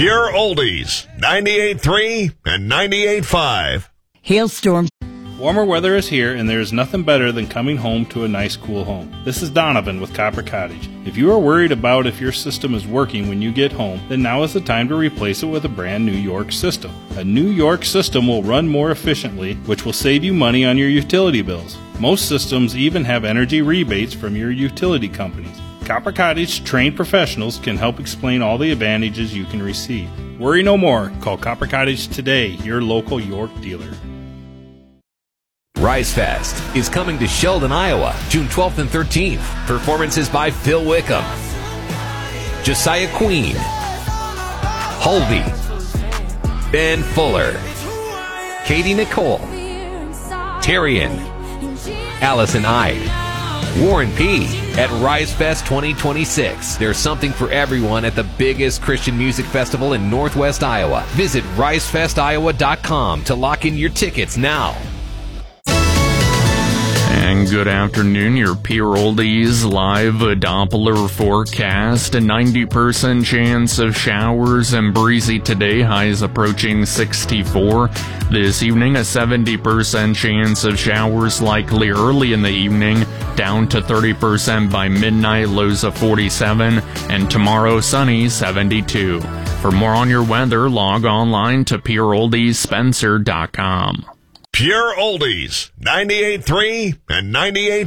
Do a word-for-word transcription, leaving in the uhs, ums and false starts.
Pure Oldies, ninety-eight point three and ninety-eight point five. Hailstorm. Warmer weather is here, and there is nothing better than coming home to a nice, cool home. This is Donovan with Copper Cottage. If you are worried about if your system is working when you get home, then now is the time to replace it with a brand new York system. A New York system will run more efficiently, which will save you money on your utility bills. Most systems even have energy rebates from your utility companies. Copper Cottage trained professionals can help explain all the advantages you can receive. Worry no more. Call Copper Cottage today, your local York dealer. Rise Fest is coming to Sheldon, Iowa, June twelfth and thirteenth. Performances by Phil Wickham, Josiah Queen, Hulvey, Ben Fuller, Katie Nicole, Terrian, Allison Ide, Warren P. At Rise Fest twenty twenty-six. There's something for everyone at the biggest Christian music festival in Northwest Iowa. Visit rise fest iowa dot com to lock in your tickets now. And good afternoon, your Pure Oldies live Doppler forecast. A ninety percent chance of showers and breezy today, highs approaching sixty-four. This evening, a seventy percent chance of showers likely early in the evening, down to thirty percent by midnight, lows of forty-seven. And tomorrow, sunny, seventy-two. For more on your weather, log online to pure oldies spencer dot com. Pure Oldies, ninety-eight point three and ninety-eight